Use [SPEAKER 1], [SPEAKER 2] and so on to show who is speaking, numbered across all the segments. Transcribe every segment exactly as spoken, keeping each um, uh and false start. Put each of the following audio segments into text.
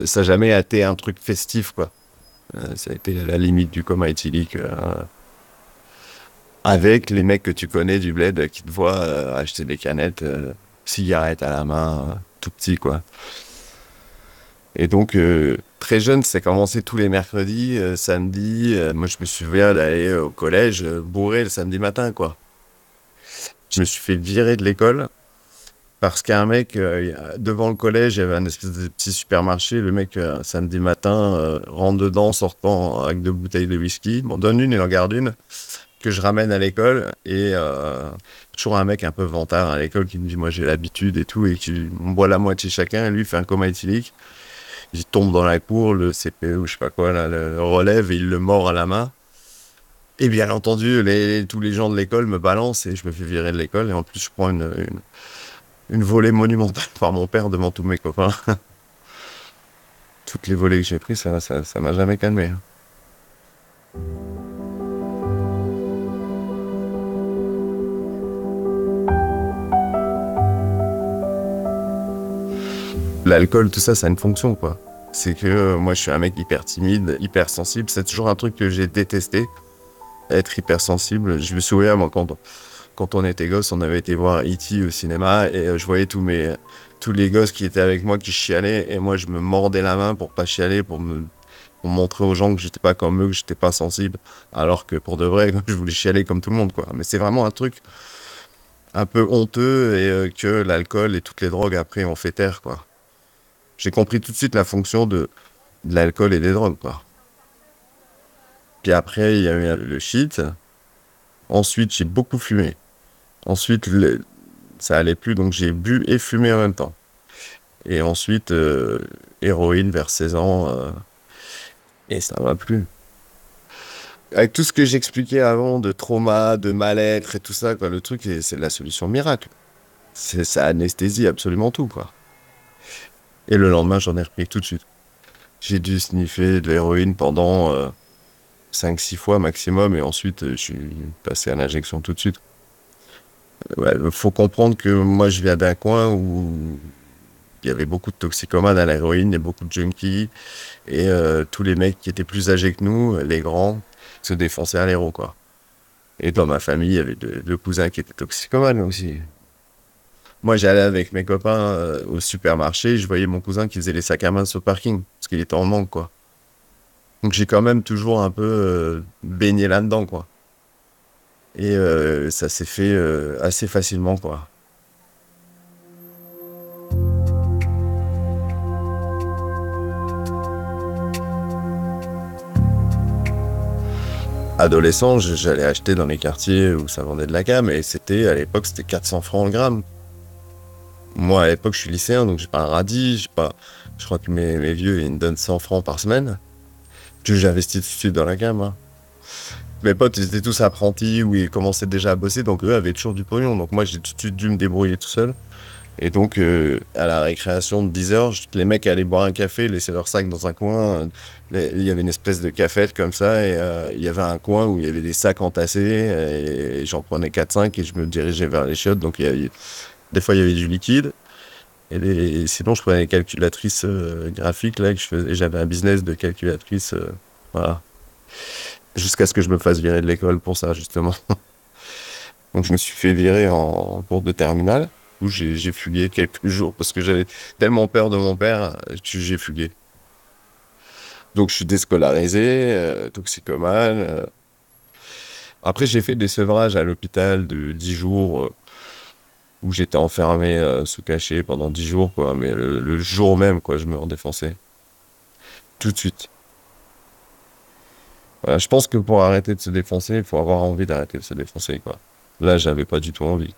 [SPEAKER 1] Ça n'a jamais été un truc festif, quoi. Euh, ça a été à la limite du coma éthylique. euh, avec les mecs que tu connais du bled qui te voient euh, acheter des canettes, euh, cigarettes à la main, euh, tout petit, quoi. Et donc, euh, très jeune, c'est commencé tous les mercredis, euh, samedi. Euh, moi, je me souviens d'aller au collège euh, bourré le samedi matin, quoi. Je me suis fait virer de l'école parce qu'un mec, euh, y a- devant le collège, il y avait un espèce de petit supermarché. Le mec, euh, samedi matin, euh, rentre dedans, sortant avec deux bouteilles de whisky, m'en donne une, il en garde une, que je ramène à l'école. Et euh, toujours un mec un peu vantard à l'école qui me dit, moi j'ai l'habitude et tout, et qui on boit la moitié chacun, et lui il fait un coma éthylique. Il tombe dans la cour, le C P E ou je sais pas quoi, là, le relève et il le mord à la main. Et bien entendu, les, tous les gens de l'école me balancent et je me fais virer de l'école. Et en plus, je prends une, une, une volée monumentale par mon père devant tous mes copains. Toutes les volées que j'ai prises, ça, ça, ça m'a jamais calmé, hein. L'alcool, tout ça, ça a une fonction, quoi. C'est que euh, moi, je suis un mec hyper timide, hyper sensible. C'est toujours un truc que j'ai détesté, être hypersensible. Je me souviens, moi, quand, quand on était gosse, on avait été voir E T au cinéma et euh, je voyais tous mes, tous les gosses qui étaient avec moi qui chialaient et moi, je me mordais la main pour pas chialer, pour me, pour montrer aux gens que j'étais pas comme eux, que j'étais pas sensible. Alors que pour de vrai, je voulais chialer comme tout le monde, quoi. Mais c'est vraiment un truc un peu honteux et euh, que l'alcool et toutes les drogues après ont fait taire, quoi. J'ai compris tout de suite la fonction de, de l'alcool et des drogues, quoi. Puis après, il y a eu le shit. Ensuite, j'ai beaucoup fumé. Ensuite, le- ça allait plus, donc j'ai bu et fumé en même temps. Et ensuite, euh, héroïne vers seize ans, euh, et ça m'a plu. Avec tout ce que j'expliquais avant de trauma, de mal-être et tout ça, quoi, le truc, c'est c'est la solution miracle. C'est, ça anesthésie absolument tout, quoi. Et le lendemain, j'en ai repris tout de suite. J'ai dû sniffer de l'héroïne pendant euh, cinq six fois maximum, et ensuite, euh, je suis passé à l'injection tout de suite. Ouais, faut comprendre que moi, je viens d'un coin où il y avait beaucoup de toxicomanes à l'héroïne et beaucoup de junkies. Et euh, tous les mecs qui étaient plus âgés que nous, les grands, se défonçaient à l'héro, quoi. Et dans ma famille, il y avait deux, deux cousins qui étaient toxicomanes aussi. Moi, j'allais avec mes copains euh, au supermarché, je voyais mon cousin qui faisait les sacs à main sur le parking, parce qu'il était en manque, quoi. Donc j'ai quand même toujours un peu euh, baigné là-dedans, quoi. Et euh, ça s'est fait euh, assez facilement, quoi. Adolescent, je- j'allais acheter dans les quartiers où ça vendait de la gamme, et c'était, à l'époque, c'était quatre cents francs le gramme. Moi, à l'époque, je suis lycéen, donc j'ai pas un radis, j'ai pas... Je crois que mes, mes vieux, ils me donnent cent francs par semaine. Que j'investis tout de suite dans la gamme, hein. Mes potes, ils étaient tous apprentis ou ils commençaient déjà à bosser, donc eux avaient toujours du pognon. Donc moi, j'ai tout de suite dû me débrouiller tout seul. Et donc, euh, à la récréation de dix heures, les mecs allaient boire un café, laissaient leur sac dans un coin. Les- Il y avait une espèce de cafette comme ça, et euh, il y avait un coin où il y avait des sacs entassés, et, j'en prenais quatre cinq et je me dirigeais vers les chiottes. Donc, il y avait- des fois, il y avait du liquide. Et, les- sinon, je prenais les calculatrices euh, graphiques, là, que je faisais. J'avais un business de calculatrice, euh, voilà. Jusqu'à ce que je me fasse virer de l'école pour ça, justement. Donc, je me suis fait virer en cours de terminale, où j'ai j'ai fugué quelques jours parce que j'avais tellement peur de mon père que j'ai fugué. Donc, je suis déscolarisé, euh, toxicomane. euh. Après, j'ai fait des sevrages à l'hôpital de dix jours, euh, où j'étais enfermé euh, sous cachet pendant dix jours, quoi. Mais le, le jour même, quoi, je me redéfonçais. Tout de suite. Voilà, je pense que pour arrêter de se défoncer, il faut avoir envie d'arrêter de se défoncer, quoi. Là, j'avais pas du tout envie.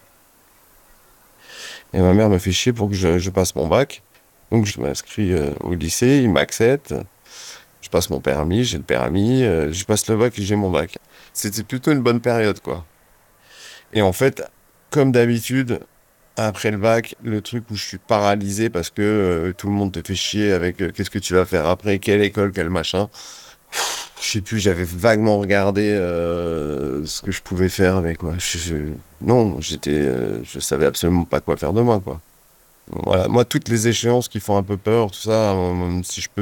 [SPEAKER 1] Et ma mère me fait chier pour que je, je passe mon bac. Donc, je m'inscris euh, au lycée, il m'accepte. Je passe mon permis, j'ai le permis, euh, je passe le bac et j'ai mon bac. C'était plutôt une bonne période, quoi. Et en fait, comme d'habitude, après le bac, le truc où je suis paralysé parce que euh, tout le monde te fait chier avec euh, qu'est-ce que tu vas faire après, quelle école, quel machin. Je sais plus, j'avais vaguement regardé euh, ce que je pouvais faire avec moi. Je- je- non, j'étais, euh, je savais absolument pas quoi faire de moi, quoi. Voilà, moi, toutes les échéances qui font un peu peur, tout ça, euh, si je peux